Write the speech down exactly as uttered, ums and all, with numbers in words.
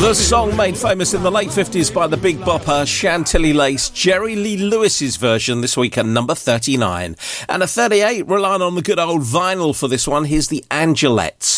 The song made famous in the late fifties by the big bopper Chantilly Lace, Jerry Lee Lewis's version this week at number thirty-nine. And a thirty-eight, relying on the good old vinyl for this one, here's the Angelettes.